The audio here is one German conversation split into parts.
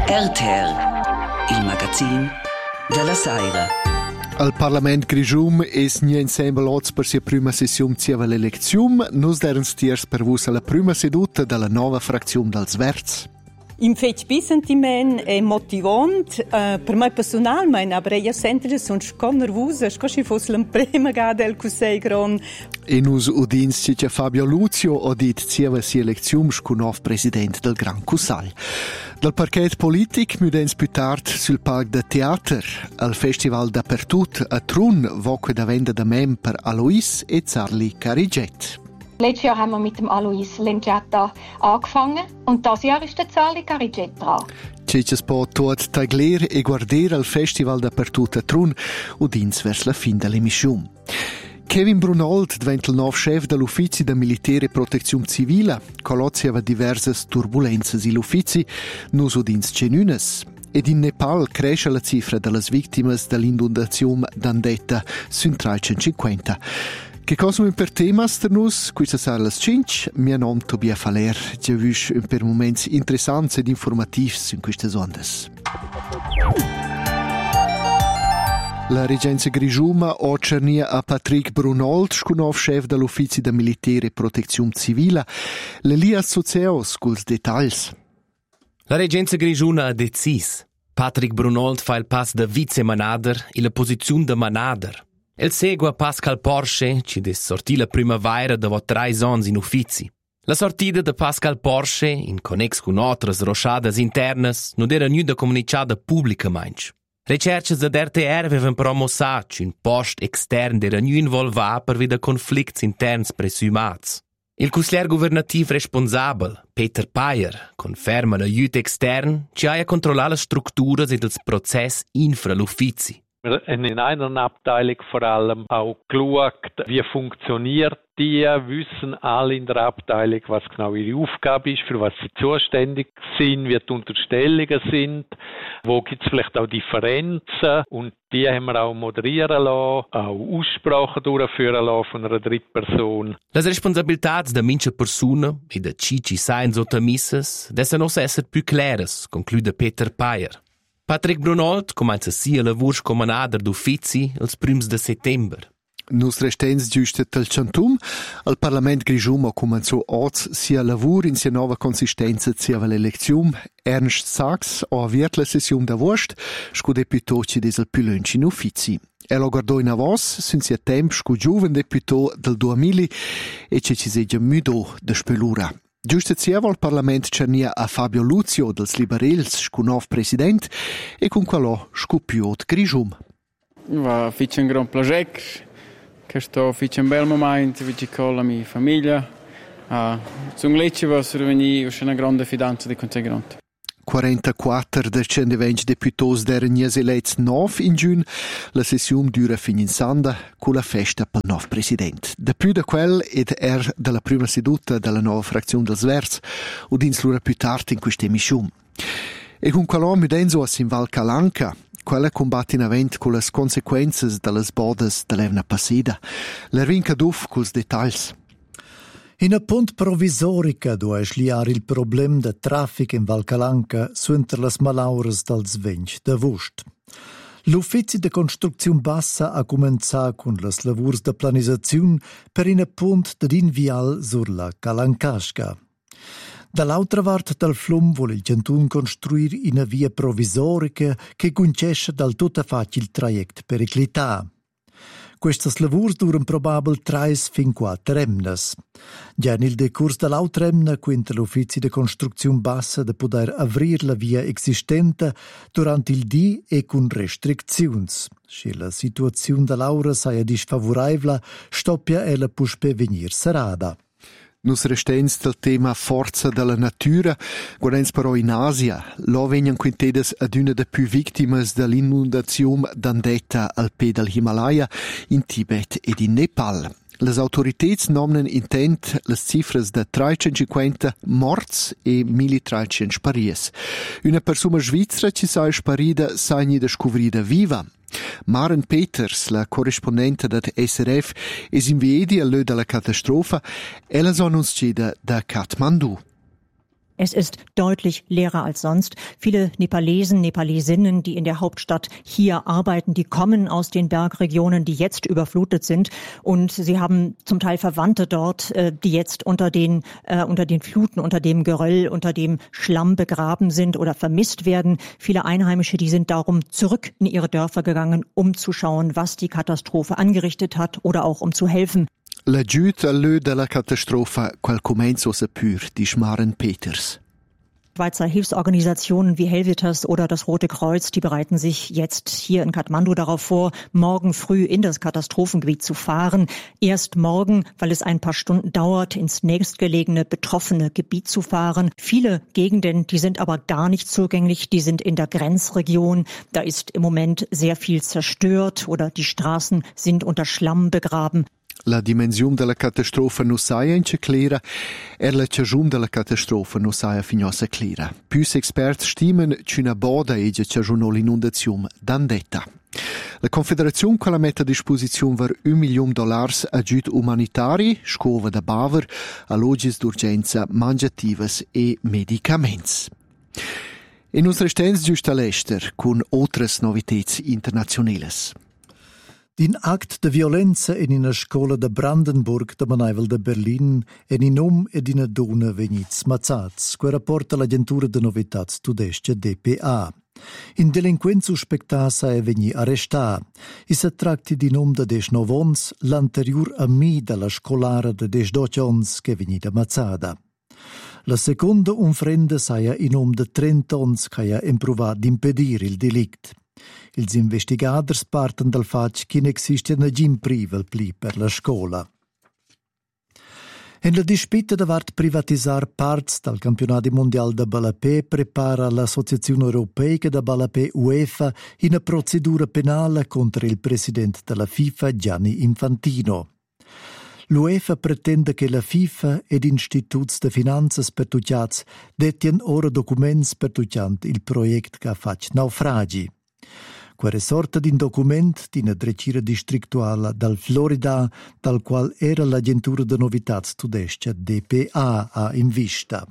RTR, il magazin della Saira. Al Parlament Grischun es nie ensemble oz per sia prima sessione zieva l'elezione. Nus deren stiers per vus alla prima seduta della nuova frazione dels Verts. Im fetg sentiment è motivant per me personalmente, aber io sento che sono sco nervosa, sco si fosse la prima gara del Cusei Gron. E nus udins c'è Fabio Luzio o dit zieva sia elezione sco nov president del Gran Cusai. Dal parquet politic müdens più tard sul parc de teater, al festival d'Apertut a Trun, voque da venda da mem per Alois e Zarli Cariget. Letztes Jahr haben wir mit dem Alois Lenciata angefangen und dieses Jahr ist der Zarli Cariget dran. C'è po tot tagler e guarder al festival d'Apertut a Trun udins vers la fin dell'emissione. Kevin Brunold diventa il nuovo chef dell'Ufficio de Militare Protezione Civile, colozzi aveva diverse turbulenze in l'ufficio, nus udins cenünes. Ed in Nepal cresce la cifra delle vittime dell'inondazione d'Andetta su 350. Che cosa per temas per nus? Questa sarà las 5. Mio nome è Tobia Faler. Ci avviso per momenti interessanti ed informativi in queste ondes. La Regenza Grischuma o cernia a Patrick Brunold, scunof chef dell'Ufficio de Militare Protezione Civile. L'Elias Soceos, culs dettagls. La Regenza Grischuna ha decis. Patrick Brunold fa il pass da vice-manader e la posizione de manader. El segua Pascal Porsche, ci des sortì la primavera dopo 3 anni in uffici. La sortida de Pascal Porsche, in connex con altre rochadas internas, non era nuda comunicata publicamente. Recerches da RTR avevano però mossato un post extern era nu involvato per via conflitti interns presumati. Il consigliere governativo responsabile, Peter Payer, conferma l'aiuto extern, ci ha controllato le strutture e il processo infra l'uffici. Wir haben in einer Abteilung vor allem auch geschaut, wie funktioniert die, wissen alle in der Abteilung, was genau ihre Aufgabe ist, für was sie zuständig sind, wie die Unterstellungen sind, wo gibt es vielleicht auch Differenzen und die haben wir auch moderieren lassen, auch Aussprachen durchführen lassen von einer Drittperson. Les responsabilitats de mincha persona e de ci sain sottomissas dessen ossa esser più claras, conclude Peter Payer. Patrick Brunold comincia sia lavurs come manader d'uffici els prims de settembre. Nus restens giuste del Chantum, al Parlament Grischun ha comenzato oz sia lavur in sia nova consistenza sia l'elezione. Ernst Sachs ha avviat la sessione d'avost, sco deputoci des al più lunch in uffici. Elo guardò in avos, sin sia temp sco giuven deputò del 2000 e ci seggia müdo de spelura. Giusto zieva il Parlament cernia a Fabio Luzio dels Liberals, sco nov president, e con quello scopiot Grischun. Va fece un gran piacere, che sto fece un bel momento, vici con la mia famiglia. Sono lecce va surveni, ho una grande fidanza di conseguente. 44 decendeventi deputos deren nies elets 9 in giugno. La sessione dura fin in sanda con la festa pel nov president. Da più da quel ed della prima seduta della nuova frazione dels Verts udins l'ora più tardi in questa emissione. E con quello mudenzo a Val Calanca, quella combatte in avent con le conseguenze delle bodes dell'evna passida. L'ervinca duf culs dettagls. In a punt provisorica do è sliar il problem de traffic in Val Calanca suenter las malaures dels vents d'agost. L'Uffici de Construcziun Bassa ha començat con las lavurs de planizaziun per in a punt d'in vial sur la Calancasca. Dall'altra part del flum vuole il Gentun construir una via provisorica che concesce dal tutto facile traject periclità. Questas lavurs duran probabil 3 fin 4 emnas. Già nel decurs dell'altra emna quinta l'Uffici de Construcziun Bassa de poder avrir la via existente durant il dì e con restricziuns. Se la situazione dell'aura sia disfavorevole, stoppia ella puspe venir serada. Nus restens del tema forza della natura, guardens però in Asia, lo vengono quintedes ad una de più vittimes dell'inundazione d'Andetta al pe del Himalaya, in Tibet ed in Nepal. Les autoritats nomnen intent les cifres de 350 morts e 1300 sparies. Una persona svizzera ci sa sparida sagni de scovrida viva. Maren Peters, la corrispondente del SRF, es inviedi all'ö della catastrofa e la sono uscita da Kathmandu. Es ist deutlich leerer als sonst. Viele Nepalesen, Nepalesinnen, die in der Hauptstadt hier arbeiten, die kommen aus den Bergregionen, die jetzt überflutet sind. Und sie haben zum Teil Verwandte dort, die jetzt unter den Fluten, unter dem Geröll, unter dem Schlamm begraben sind oder vermisst werden. Viele Einheimische, die sind darum zurück in ihre Dörfer gegangen, um zu schauen, was die Katastrophe angerichtet hat oder auch um zu helfen. L'aggiut all'ö della catastrofa quel comenzo sapür, di Maren Peters. Schweizer Hilfsorganisationen wie Helvetas oder das Rote Kreuz, die bereiten sich jetzt hier in Kathmandu darauf vor, morgen früh in das Katastrophengebiet zu fahren. Erst morgen, weil es ein paar Stunden dauert, ins nächstgelegene betroffene Gebiet zu fahren. Viele Gegenden, die sind aber gar nicht zugänglich, die sind in der Grenzregion. Da ist im Moment sehr viel zerstört oder die Straßen sind unter Schlamm begraben. La dimensione della catastrofa non saia in clara e la ciasciun della catastrofa non saia fignosa clara. Pius experts stimen che una boda e ciasciun l'inondazione d'andetta. La Confederazione quella mette a disposizione per $1 milione aggiut umanitari, scova da baver, allogis d'urgenza, mangiativas e medicaments. E nos restens giusto all'ester con otras novitets internazionales. Din akt de violenza in una scola de Brandenburg de Manaivel de Berlin en in nom ed in dona vegnits mazzats, que rapporta l'agentura de novitats tudestia DPA. In delinquent suspectasa e vegni arrestà. I se tracti di nom de 19 ons, l'anterior ami della scolara de 12 ons che vegni da mazzada. La seconda unfrenda saia in nom de 30 ons che ha improvato d'impedir il delict. Ils investigadors parten dal fatg che n'existe negin privel pli per la scola. En la dispetta davart privatisar parts dal campionato mondiale da Balapé prepara l'Associazione Europea da Balapé UEFA in una procedura penale contro il presidente della FIFA Gianni Infantino. L'UEFA pretende che la FIFA ed istituts de finanzas pertucciats detien ora documents pertucciant il proiect che fac naufragi. Quare sorta di un document di una drecira districtuala dal Florida, dal qual era l'agentura de novitats tudestia DPA in vista.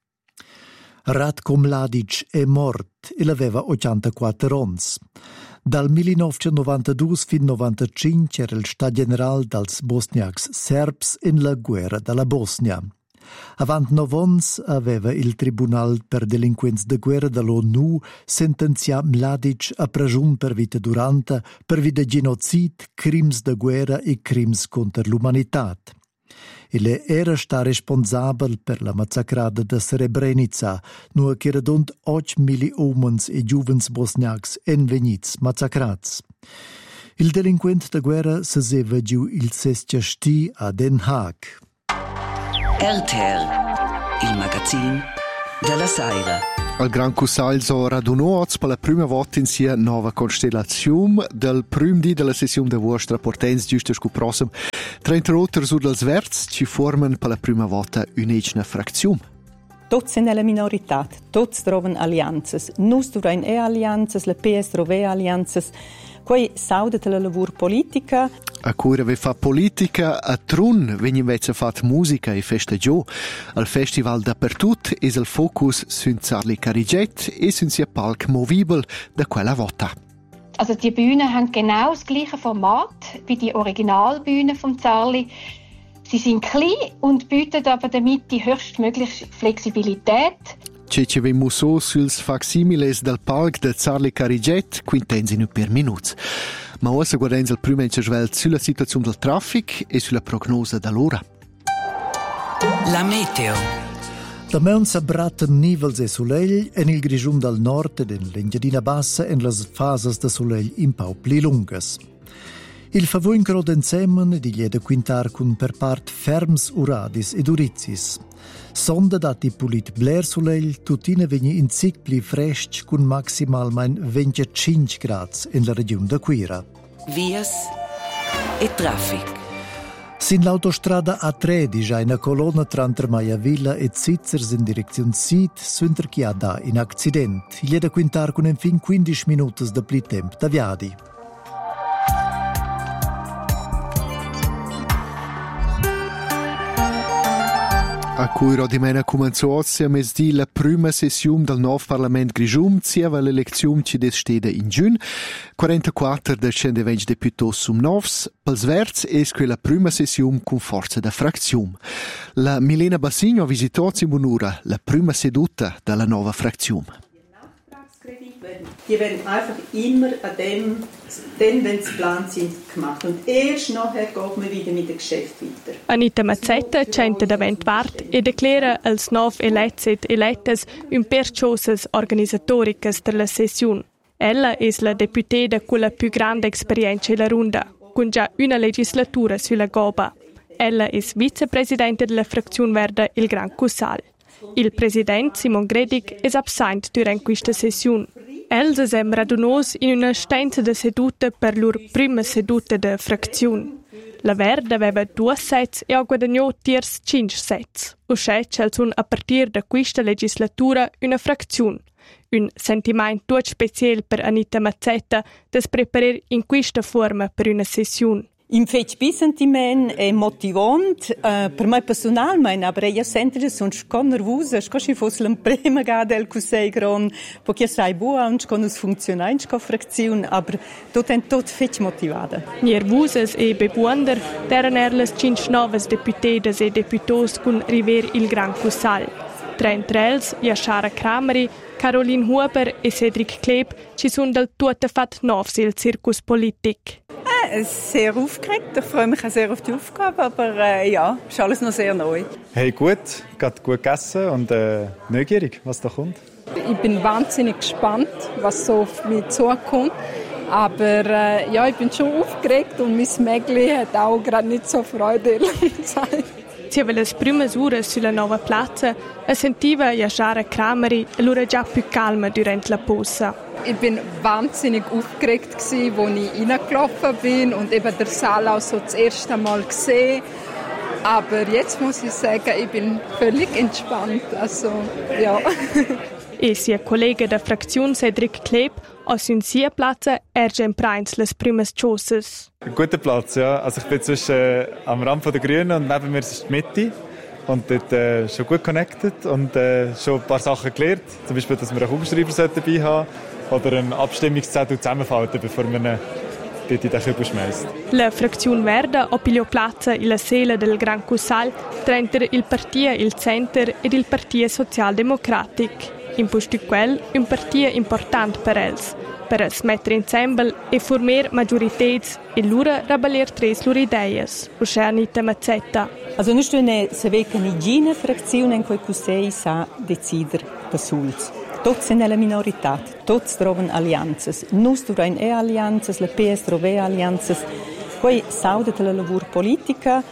Ratko Mladic è mort e aveva 84 ons. Dal 1992 fin 1995 era il Stato General dels bosniacs serbs in la guerra della Bosnia. Avant 9 ons aveva il Tribunal per delinquenza de guerra dell'ONU sentenziat Mladic a pregiun per vita duranta per vita genocid, crims de guerra e crims contra l'umanitat. Ele era sta responsabel per la massacrada de Srebrenica, nua che redont 8.000 omens e giuvens bosniacs envenits massacrats. Il delinquent de guerra se seva giu il sestia a Den Haag. RTL, il magazin della Saira. Al Gran Cussalzo radunò per la prima volta in sia nuova constellazione del primo dì della sessione de vostra portens giusto scu prossimo 30 rotter su dels verts ci formano per la prima volta un'egna frazione. Tutti sono nella minorità, tutti trovano alleanze. Noi troviamo alleanze, la PS trova alleanze. Poi saudet la lavur politica. A cura ve fa politica, a Trun vegn invece fat musica e festeggio. Al festival dappertut es il focus sun Zarli Cariget e sun sia palc movibel da quella volta. Also die Bühnen haben genau das gleiche Format wie die Originalbühnen vom Zarli. Sie sind klein und bieten aber damit die höchstmögliche Flexibilität. Cece ve muso suls facsimiles del palc de Zarli Cariget, quintenzinu per minuts. Ma ora guardiamo il primo intervento sulla situazione del traffico e sulla prognosi dell'ora. La meteo. Da Mons abbratten nivels e solegl en il grigiun dal nord ed en l'Engiadina bassa en las fases de solegl in pau pli lungas. Il favoin crodensemen di liede quintar cun per part ferms uradis ed urizis. Sonda dati pulit bler solegl, tutina vegni in zic pli fresc cun maximalmein 25 grads in la regione da Quira. Vias e traffic. Sin l'autostrada A13 una colonna tra Maiavilla e Zizzers in direzione sud s'interchiada in accident. Il è da quintar con infin 15 minuti da pli tempo da viadi. A cui rodimena comenzuozia mesdì la prima sessione del nuovo Parlament Grischun, zieva l'elezione ci dessteda in giugno. 44 del scendevents deputos sum novs, pels verts es quella prima sessione con forza da frazione. La Milena Bassigno ha visitato in Bonura la prima seduta della nuova frazione. Die werden einfach immer an dem, wenn sie geplant sind, gemacht. Und erst nachher geht man wieder mit dem Geschäft weiter. Anita Mazzetta centa davent vart e declara als nov elets et elettas un perciosas organisatoricas della sessione. Ella es la deputeda con la più grande esperienza della runda, con già una legislatura sulla goba. Ella es vicepresidente della frazione verde Il Gran Cussal. Il presidente Simon Gredig es absent durant questa sessione. Els sem radunos in una stenza de seduta per lur prima seduta de frazione. La Verde aveva 2 sets e ha guadagnato tiers 5 sets. Uscè c'elsun a partir da questa legislatura una frazione. Un sentimento tutto speciale per Anita Mazzetta da preparar in questa forma per una sessione. Im fetch sentiment è motivant per me personalmente, aber io sento che sono nervosa, che fosse la prima gada del Cusei Gran, perché sai buona und con us funziona in frazione, aber tot fetch motivata. Nervosas e bebuonder eran erlas 5 novas deputedas e deputos con River Il Gran Cussal. Tra els, Yashara Krameri, Caroline Huber e Cedric Kleb ci sono del tutto fat novs il circus politik. Sehr aufgeregt. Ich freue mich auch sehr auf die Aufgabe, aber ja, ist alles noch sehr neu. Hey, gut, gerade gut gegessen und neugierig, was da kommt. Ich bin wahnsinnig gespannt, was so auf mich zukommt. Aber ja, ich bin schon aufgeregt und mein Mägli hat auch gerade nicht so Freude gesagt. Sieva le prime ore sulla nuova piazza e sentiva Yashara Krameri allora già più calma durante la pausa. Ich bin wahnsinnig aufgeregt gsi, wo ich reingelaufen bin und eben der Saal auch so das erste Mal gesehen. Aber jetzt muss ich sagen, ich bin völlig entspannt. Also, ja. E sia collega da frazione Cedric Kleb aus in sia Platz ergen preins les primes Chosses. Ein guter Platz, ja. Also ich bin zwischen am Rand der Grünen und neben mir ist die Mitte. Und dort schon gut connected und schon ein paar Sachen gelernt. Zum Beispiel, dass wir einen Kugelschreiber dabei haben oder einen Abstimmungszettel zusammenfalten, bevor man ihn dort in den Kübel schmeißt. La frazione Verde opigliò piazza in la sala del Gran Cussal tra il Partito Il Center ed il Partito Socialdemocratic. In posto quel, un partito importante per els, per es mettere insieme e formare maggiorità e lura rabaler tres loro idee, uscè Anita Mazzetta. Also noi stiamo sapendo che nessuna frazione in cui Cusei sa decidere da sols. Tutti sono nella minorità, tutti trovano alleanze. Noi troviamo alleanze, la PS trova alleanze. Poi saudet la lavoro politica.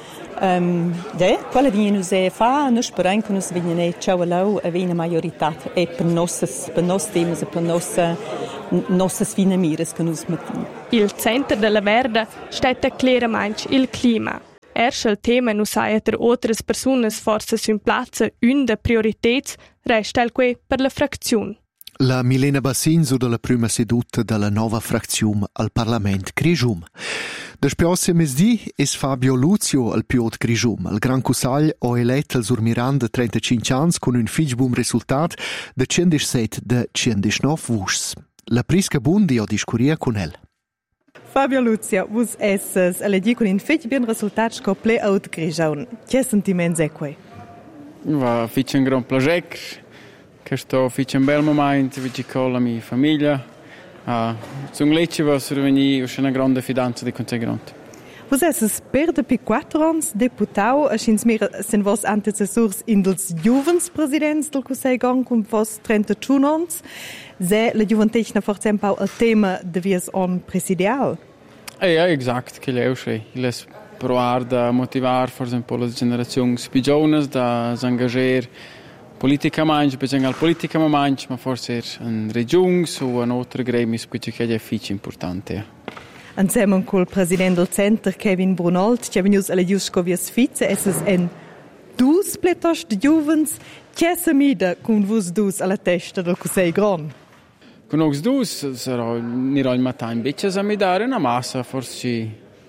Quella di noi fa, noi speriamo che noi veniamo ciao a una maggiorità e per i nostri temi, per le nostre fine mires che noi mettiamo. Il centro della Verde steht chiaramente il clima. Erst il tema non sai per altre persone forse su un piazza una delle priorità resta il que per la frazione. La Milena Bassin della prima seduta della nuova frazione al Parlament Grischun. Da spiosse mesdì es Fabio Luzio al Piot Grischun. Al Gran Cussal ho eletto al Surmiranda 35 anni con un figlio buon risultato da 107 da 109 vuschs. La Prisca Bundi ho discuria con el. Fabio Luzio, vos esses alle di con un figlio buon risultato complet out Grischun. Che sentimenti è qui? Va fitch un gran piacere. Che sto fitch un bel momento con la mia famiglia. Sono lieto was veni uscì una grande fidanza di conseguente. Vos esses per de 4 anni deputau a schins mir sind vos antecessors in dels Juvens-Presidents del Cusei Gang con vos 31 anni. Se la Juventechna forse un po' il tema de vies on presidial. Ja, exakt, che leu sei. Les provar da motivar forse un po' le generazioni più giovani da s'engagier politicamente, bisogna politicamente, ma forse in regione o in altri gremi, perché è difficile importante. Insieme con il presidente del Center, Kevin Brunold, ci abbiamo alle Giusco vies vice, es en dus pletos de juvens, che se mida con vos dus alla testa del Cusei Gran. Con os dus, sarò il mattino, invece a mi dare una massa, forse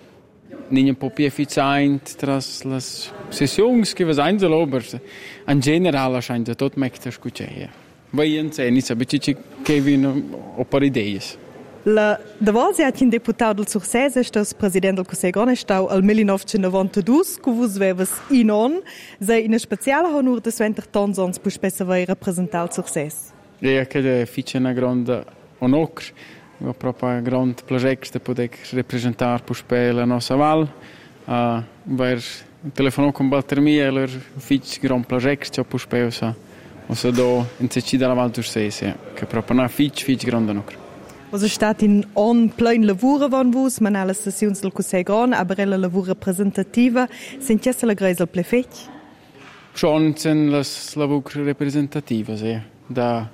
nicht un po' più efficient tras las sessions che vas einselo, aber in general scheint tot mekter scucceia. Vaien nicht so bitte Kevin o per idees. Da voce ha un deputato del Surses è stato presidente del Consiglio Grande stau al 1992, che vos vevas in on, sei in speciale honor des 20 tonsons pu spessa vai rappresentare il Surses. Ja, che fice una grande onor. Ho proprio un grande piacere di poter rappresentare per la nostra Val. Per telefonare con Baltermia, è un grande piacere per spela. O se do in Cecci della Val d'Urses, che è proprio una fice grande onor. Was ist stat in on plein lavura von vos, man alle sessions del Consiglio Grande, aber la lavura representativa, sind ja la greisel plefech? Schon sind las lavura representativa, sì. Da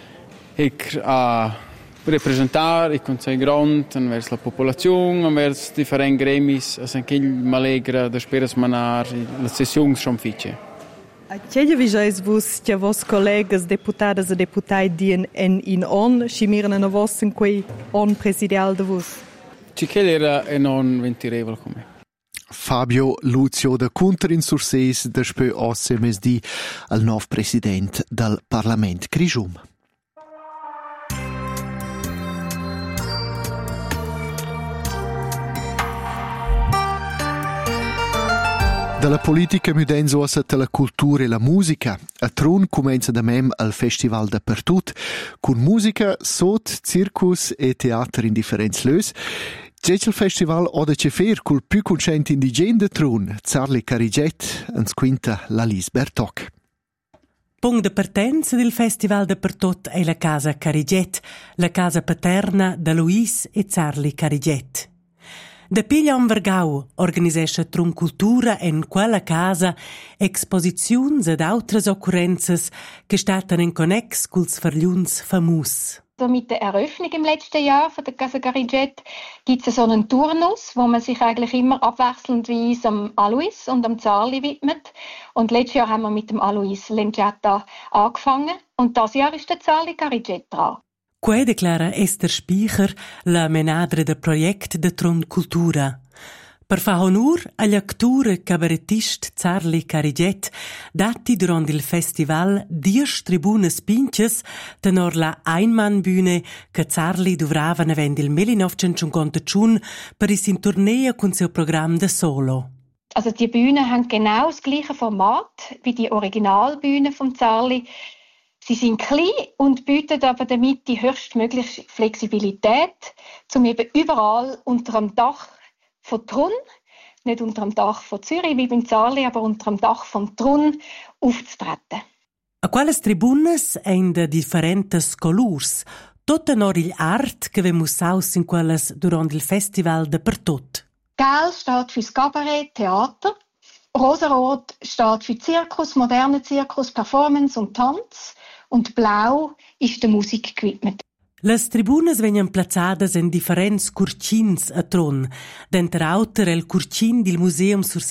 a rappresentare il Consiglio Grande verso la popolazione, verso differenti gremis, anche il malegra da speras manar, le sessions schon fiche. C'è vigeis vos che vos collegas deputadas e deputai dien in on, scimirano vos in quei on presidial de vos? Ci che era non ventirevole come. Fabio Luzio da Cunter in Surses, despö OSMSD, al nuovo presidente del Parlament Grischun. Dalla politica mudenza ossa la cultura e la musica. A Trun comenza da mem al Festival Dapertut, con musica, sot, circus e teater in differents lös. C'è il festival Oda Cefer col più concento indigene da Trun, Zarli Cariget, ans quinta la Lis Bertoc. Punct de partenza del Festival Dapertut è la casa Cariget, la casa paterna da Luis e Zarli Cariget. Da Piglion Vergau organisesce Trun Cultura in quella casa exposizioni ed altre occurrenze che stanno in connex culs vergliuns famus. So mit der Eröffnung im letzten Jahr von der Casa Cariget gibt es so einen Turnus, wo man sich eigentlich immer abwechselndweise am Alois und am Zarli widmet. Und letztes Jahr haben wir mit dem Alois Lenciata angefangen und dieses Jahr ist der Zarli Cariget dran. Quei declara Esther Speicher, la menadre del project de Trun Cultura. Per fa honor agli attori cabarettist Zarli Cariget, dati durant il festival 10 tribunes pinches tenor la Einmannbühne che Zarli dovravan avend il 1951 per i sin tournea con seu programm de solo. Also die Bühnen haben genau das gleiche Format wie die Originalbühne vom Zarli. Sie sind klein und bieten aber damit die höchstmögliche Flexibilität, um eben überall unter dem Dach von Trun, nicht unter dem Dach von Zürich wie beim Zarli, aber unter dem Dach von Trun aufzutreten. A quelles tribunes ein de differentes colors, tutta nor il art che vemus aus in quelles durant il festival Dapertut. Gel steht fürs Kabarett, Theater. Rosarot steht für Zirkus, moderne Zirkus, Performance und Tanz. Und blau ist der Musik gewidmet. Les tribunes venien plazadas en differents curcins a Trun. D'enter auter el curcin del Museum sur